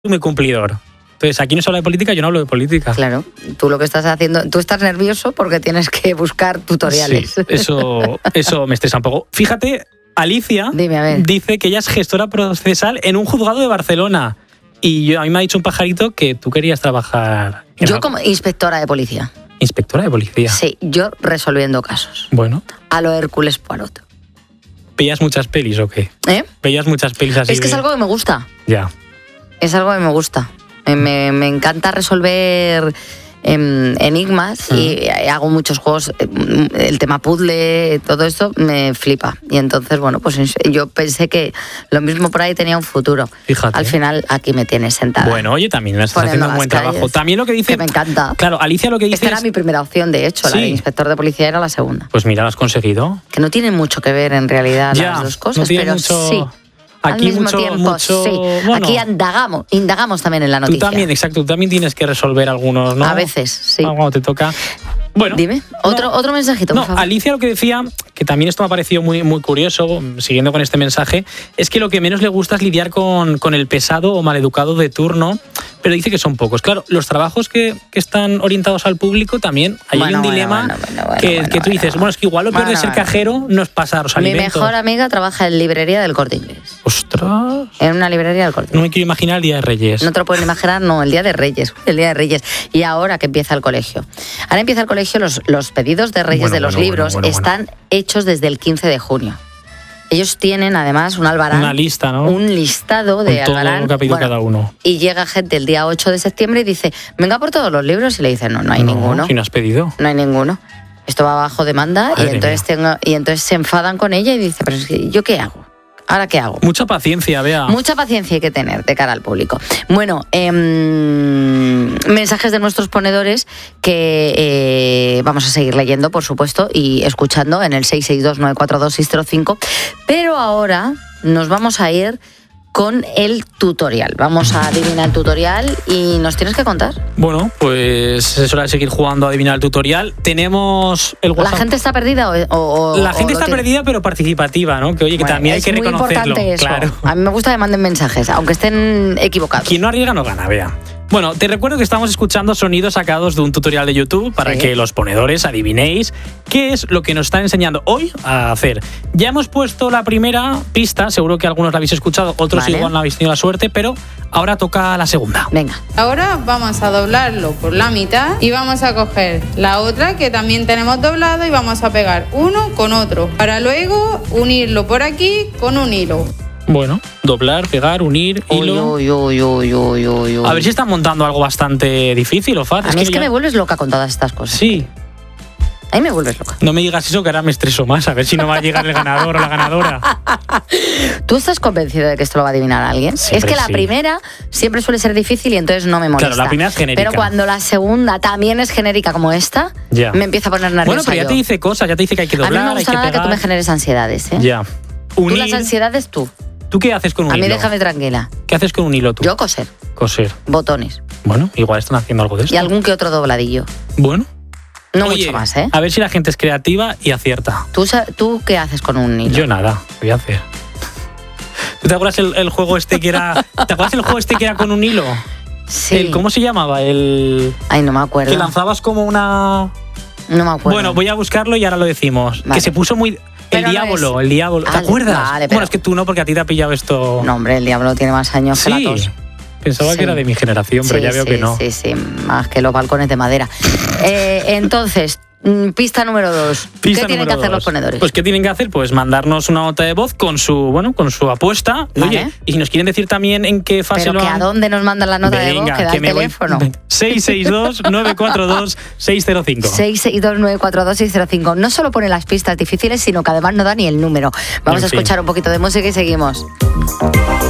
muy cumplidor. Entonces, aquí no se habla de política, yo no hablo de política. Claro, tú lo que estás haciendo, tú estás nervioso porque tienes que buscar tutoriales. Sí, eso me estresa un poco. Fíjate, Alicia Dime, a ver. dice que ella es gestora procesal en un juzgado de Barcelona. Y a mí me ha dicho un pajarito que tú querías trabajar... Yo como inspectora de policía. ¿Inspectora de policía? Sí, yo resolviendo casos. Bueno. A lo Hércules Poirot. ¿Veías muchas pelis o qué? ¿Veías muchas pelis así? Es que es algo que me gusta. Ya. Es algo que me gusta. Me encanta resolver enigmas y hago muchos juegos. El tema puzzle, todo esto me flipa. Y entonces, bueno, pues yo pensé que lo mismo por ahí tenía un futuro. Fíjate. Al final, aquí me tienes sentada. Bueno, oye, también me estás haciendo un buen trabajo. También lo que dice... Que me encanta. Claro, Alicia lo que dice Esta era mi primera opción, de hecho. Sí. La de inspector de policía era la segunda. Pues mira, lo has conseguido. Que no tienen mucho que ver en realidad Ya, las dos cosas, no tiene pero mucho... sí. Aquí al mismo tiempo, sí. Bueno, aquí indagamos también en la noticia. Tú también, exacto, tú también tienes que resolver algunos, ¿no? A veces, sí. Cuando te toca. Bueno. Dime, otro mensajito, por favor. Alicia lo que decía, que también esto me ha parecido muy, muy curioso, siguiendo con este mensaje, es que lo que menos le gusta es lidiar con el pesado o maleducado de turno, pero dice que son pocos. Claro, los trabajos que están orientados al público también hay un dilema que tú dices, es que igual lo peor de ser cajero no es pasar los alimentos. Mi mejor amiga trabaja en librería del Corte Inglés. ¡Ostras! En una librería del Corte Inglés. No me quiero imaginar el Día de Reyes. No te lo puedes imaginar, no, el Día de Reyes. Y ahora que empieza el colegio. Ahora empieza el colegio, los pedidos de Reyes de los libros están hechos desde el 15 de junio. Ellos tienen además un albarán. Una lista, ¿no? Un listado de con todo albarán. Lo que ha pedido cada uno. Y llega gente el día 8 de septiembre y dice, venga por todos los libros. Y le dicen, no hay ninguno. ¿Quién has pedido? No hay ninguno. Esto va bajo demanda y entonces se enfadan con ella y dice, pero es que, ¿yo qué hago? ¿Ahora qué hago? Mucha paciencia, Bea. Mucha paciencia hay que tener de cara al público. Bueno, mensajes de nuestros ponedores que vamos a seguir leyendo, por supuesto, y escuchando en el 662-942-605. Pero ahora nos vamos a ir con el tutorial. Vamos a adivinar el tutorial y nos tienes que contar. Bueno, pues es hora de seguir jugando a adivinar el tutorial. Tenemos el WhatsApp. ¿La gente está perdida o la gente está perdida pero participativa, ¿no? Que oye, que también hay que reconocerlo. Es muy importante eso. Claro. A mí me gusta que manden mensajes, aunque estén equivocados. Quien no arriesga no gana, Bea. Bueno, te recuerdo que estamos escuchando sonidos sacados de un tutorial de YouTube para que los ponedores adivinéis qué es lo que nos están enseñando hoy a hacer. Ya hemos puesto la primera pista, seguro que algunos la habéis escuchado, otros igual no habéis tenido la suerte, pero ahora toca la segunda. Venga. Ahora vamos a doblarlo por la mitad y vamos a coger la otra que también tenemos doblado y vamos a pegar uno con otro, para luego unirlo por aquí con un hilo. Bueno, doblar, pegar, unir, hilo. A ver si están montando algo bastante difícil o fácil. A mí es que me vuelves loca con todas estas cosas. Sí. A mí me vuelves loca. No me digas eso, que ahora me estreso más. A ver si no va a llegar el ganador o la ganadora. ¿Tú estás convencido de que esto lo va a adivinar alguien? Siempre es que la primera siempre suele ser difícil y entonces no me molesta. Claro, la primera es genérica. Pero cuando la segunda también es genérica como esta, me empieza a poner nerviosa. Bueno, pero ya te dice cosas, ya te dice que hay que doblar, a mí no me gusta nada que tú me generes ansiedades, ¿eh? Ya. Tú las ansiedades, tú. ¿Tú qué haces con un hilo? A mí déjame tranquila. ¿Qué haces con un hilo tú? Yo coser. Coser. Botones. Bueno, igual están haciendo algo de esto. Y algún que otro dobladillo. Bueno. No mucho más, ¿eh? A ver si la gente es creativa y acierta. ¿Tú qué haces con un hilo? Yo nada, ¿qué voy a hacer? ¿Tú te acuerdas el juego este que era... ¿Te acuerdas el juego este que era con un hilo? Sí. ¿Cómo se llamaba? Ay, no me acuerdo. Que lanzabas como una... No me acuerdo. Bueno, voy a buscarlo y ahora lo decimos. Vale. Que se puso muy... El diablo. ¿Te acuerdas? Vale, bueno, es que tú no, porque a ti te ha pillado esto... No, hombre, el diablo tiene más años que la tos. Pensaba que era de mi generación, pero ya veo que no. Sí, más que los balcones de madera. Entonces, pista número 2. ¿Qué tienen que hacer los ponedores? Pues ¿qué tienen que hacer? Pues mandarnos una nota de voz con su apuesta. Vale. Oye, y si nos quieren decir también en qué fase ¿Pero lo han... ¿a dónde nos mandan la nota de voz? Que da el teléfono. 662-942-605. 662-942-605. No solo pone las pistas difíciles, sino que además no da ni el número. Vamos a escuchar un poquito de música y seguimos.